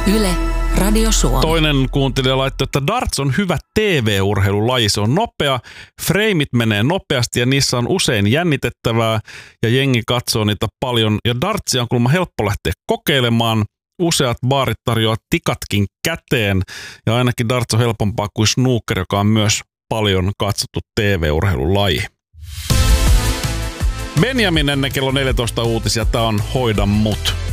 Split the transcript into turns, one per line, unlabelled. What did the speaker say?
Yle, Radio Suomi.
Toinen kuuntelija laittoi, että darts on hyvä TV-urheilulaji. Se on nopea, freimit menee nopeasti ja niissä on usein jännitettävää ja jengi katsoo niitä paljon. Ja dartsia on kuulemma helppo lähteä kokeilemaan. Useat baarit tarjoaa tikatkin käteen ja ainakin darts on helpompaa kuin snooker, joka on myös paljon katsottu TV-urheilulaji. Benjamin ennen kello 14 uutisia. Tää on Hoida mut.